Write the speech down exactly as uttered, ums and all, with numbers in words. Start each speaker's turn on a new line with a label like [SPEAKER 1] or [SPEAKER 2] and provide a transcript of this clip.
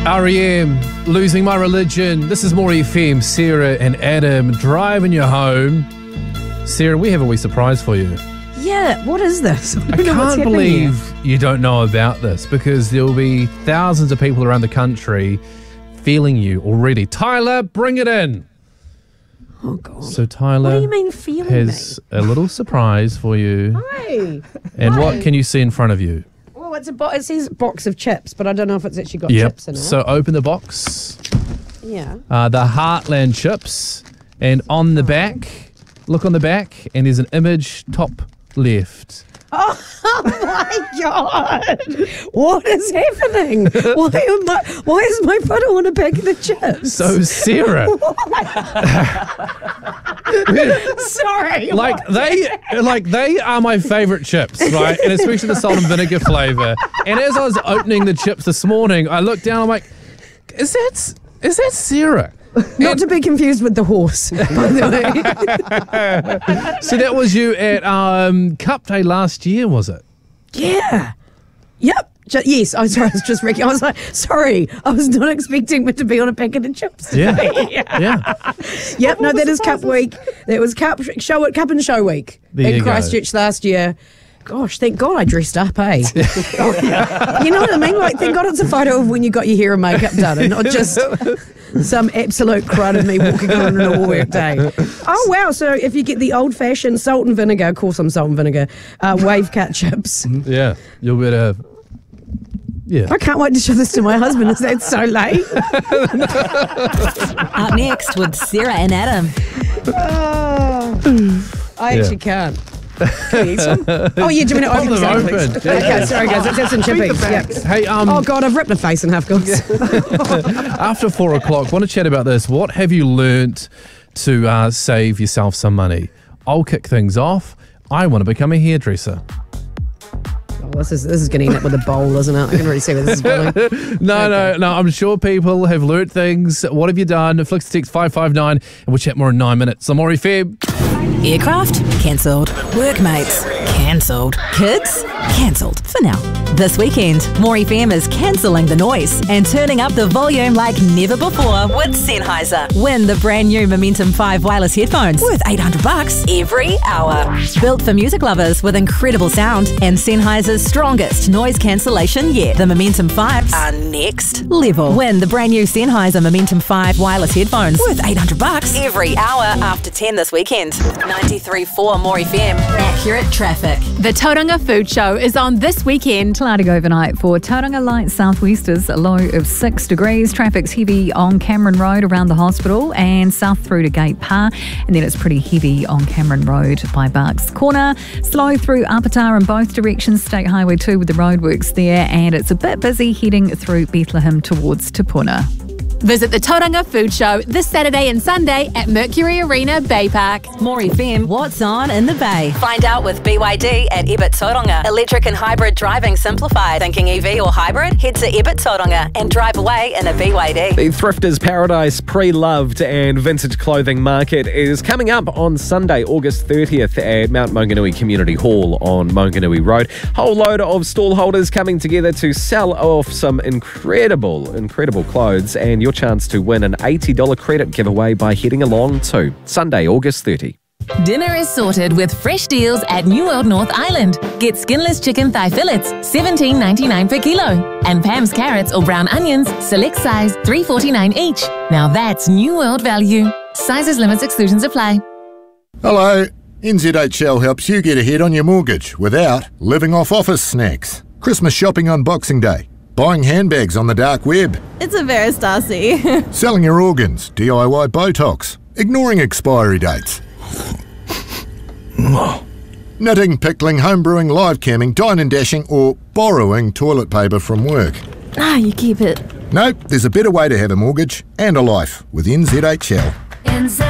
[SPEAKER 1] R E M, Losing My Religion. This is More F M. Sarah and Adam driving you home. Sarah, we have a wee surprise for you.
[SPEAKER 2] Yeah, what is this? I,
[SPEAKER 1] I can't believe
[SPEAKER 2] here.
[SPEAKER 1] you don't know about this, because there will be thousands of people around the country feeling you already. Tyler, bring it in.
[SPEAKER 2] Oh, God.
[SPEAKER 1] So Tyler
[SPEAKER 2] what do you mean feeling
[SPEAKER 1] has
[SPEAKER 2] me?
[SPEAKER 1] a little surprise for you.
[SPEAKER 2] Hi.
[SPEAKER 1] And
[SPEAKER 2] Hi.
[SPEAKER 1] what can you see in front of you?
[SPEAKER 2] Well, it's a bo- it says box of chips, but I don't know if it's actually got
[SPEAKER 1] Yep.
[SPEAKER 2] chips in it.
[SPEAKER 1] So open the box.
[SPEAKER 2] Yeah.
[SPEAKER 1] Uh, the Heartland chips. And on the back, look on the back, and there's an image top left.
[SPEAKER 2] Oh, my God. What is happening? Why am I, why is my photo on a bag of the chips?
[SPEAKER 1] So, Sarah.
[SPEAKER 2] Sorry.
[SPEAKER 1] like
[SPEAKER 2] what?
[SPEAKER 1] they like they are my favourite chips, right? And especially the salt and vinegar flavour. And as I was opening the chips this morning, I looked down, I'm like, is that is that Sarah?
[SPEAKER 2] Not to be confused with the horse, by the way.
[SPEAKER 1] So that was you at um, Cup Day last year, was it?
[SPEAKER 2] Yeah. Yep. Ju- yes. I'm sorry. I was just wrecking. I was like, sorry. I was not expecting it to be on a packet of chips.
[SPEAKER 1] Yeah.
[SPEAKER 2] yeah.
[SPEAKER 1] Yeah.
[SPEAKER 2] Yep. No, that is Cup Week. That was Cup Show Cup and Show Week
[SPEAKER 1] There
[SPEAKER 2] in
[SPEAKER 1] you go.
[SPEAKER 2] Christchurch last year. Gosh, thank God I dressed up, eh? You know what I mean? Like, thank God it's a photo of when you got your hair and makeup done, and not just some absolute crud of me walking on an all work day. Oh, wow. So if you get the old-fashioned salt and vinegar, of course I'm salt and vinegar, uh, wave cut chips.
[SPEAKER 1] Yeah. You'll better. Yeah.
[SPEAKER 2] I can't wait to show this to my husband. Is that so late?
[SPEAKER 3] Up next with Sarah and Adam.
[SPEAKER 2] Oh, I actually can't. Can you eat some? Oh, yeah, do you mean to open
[SPEAKER 1] them
[SPEAKER 2] some,
[SPEAKER 1] open.
[SPEAKER 2] please?
[SPEAKER 1] Yeah.
[SPEAKER 2] Okay, sorry, guys. Let's have some chippies. Yep.
[SPEAKER 1] Hey, um,
[SPEAKER 2] Oh, God, I've ripped my face in half, guys.
[SPEAKER 1] after four o'clock, want to chat about this. What have you learnt to uh, save yourself some money? I'll kick things off. I want to become a hairdresser.
[SPEAKER 2] Oh, this is this is going to end up with a bowl, isn't it? I can already see where this is going.
[SPEAKER 1] No,
[SPEAKER 2] Okay.
[SPEAKER 1] no, no. I'm sure people have learnt things. What have you done? Flicks text five five nine, and we'll chat more in nine minutes. I'm More F M.
[SPEAKER 3] Aircraft? Cancelled. Workmates? Cancelled. Kids? Cancelled. For now. This weekend, More F M is cancelling the noise and turning up the volume like never before with Sennheiser. Win the brand new Momentum five wireless headphones worth eight hundred bucks every hour. Built for music lovers with incredible sound and Sennheiser's strongest noise cancellation yet. The Momentum fives are next level. Win the brand new Sennheiser Momentum five wireless headphones worth eight hundred bucks every hour after ten this weekend. ninety-three point four More F M. Accurate traffic.
[SPEAKER 4] The Tauranga Food Show is on this weekend. Cloudy overnight for Tauranga light southwesters, a low of six degrees. Traffic's heavy on Cameron Road around the hospital and south through to Gate Pa. And then it's pretty heavy on Cameron Road by Barks Corner. Slow through Apata in both directions, State Highway two with the roadworks there. And it's a bit busy heading through Bethlehem towards Tupuna.
[SPEAKER 5] Visit the Tauranga Food Show this Saturday and Sunday at Mercury Arena Bay Park.
[SPEAKER 3] More F M, what's on in the Bay? Find out with B Y D at Ebert Tauranga. Electric and hybrid driving simplified. Thinking E V or hybrid? Head to Ebert Tauranga and drive away in a B Y D.
[SPEAKER 6] The Thrifters Paradise Pre-Loved and Vintage Clothing Market is coming up on Sunday, August thirtieth at Mount Maunganui Community Hall on Maunganui Road. Whole load of stall holders coming together to sell off some incredible, incredible clothes, and your chance to win an eighty dollars credit giveaway by heading along to Sunday, August thirtieth.
[SPEAKER 7] Dinner is sorted with fresh deals at New World North Island. Get skinless chicken thigh fillets, seventeen ninety-nine per kilo. And Pam's carrots or brown onions, select size, three forty-nine each. Now that's New World value. Sizes, limits, exclusions apply.
[SPEAKER 8] Hello. N Z H L helps you get ahead on your mortgage without living off office snacks. Christmas shopping on Boxing Day. Buying handbags on the dark web.
[SPEAKER 9] It's a Veristasi.
[SPEAKER 8] Selling your organs. D I Y Botox. Ignoring expiry dates. Knitting, pickling, homebrewing, live camming, dine and dashing, or borrowing toilet paper from work.
[SPEAKER 9] Ah, you keep it.
[SPEAKER 8] Nope, there's a better way to have a mortgage and a life with N Z H L.
[SPEAKER 7] N Z